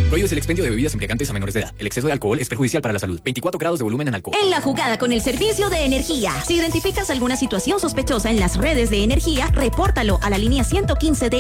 Prohíbes el expendio de bebidas embriagantes a menores de edad. El exceso de alcohol es perjudicial para la salud. 24 grados de volumen en alcohol. En la jugada con el servicio de energía. Si identificas alguna situación sospechosa en las redes de energía, repórtalo a la línea 115 de